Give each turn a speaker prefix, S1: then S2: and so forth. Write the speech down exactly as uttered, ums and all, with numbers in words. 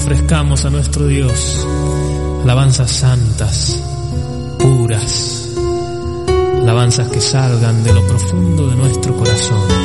S1: ofrezcamos a nuestro Dios alabanzas santas, puras, alabanzas que salgan de lo profundo de nuestro corazón.